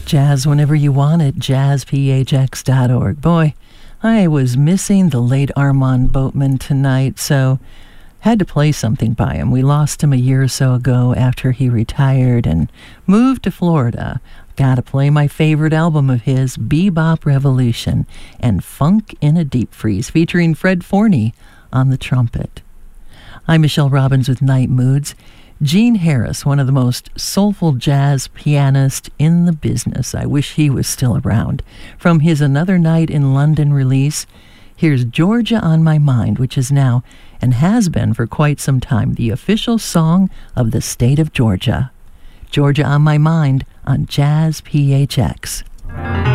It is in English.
Jazz whenever you want it, jazzphx.org. Boy, I was missing the late Armand Boatman tonight, so had to play something by him. We lost him a year or so ago after he retired and moved to Florida. Gotta play my favorite album of his, Bebop Revolution, and Funk in a Deep Freeze, featuring Fred Forney on the trumpet. I'm Michelle Robbins with Night Moods. Gene Harris, one of the most soulful jazz pianists in the business. I wish he was still around. From his Another Night in London release, here's Georgia on My Mind, which is now, and has been for quite some time, the official song of the state of Georgia. Georgia on My Mind on Jazz PHX.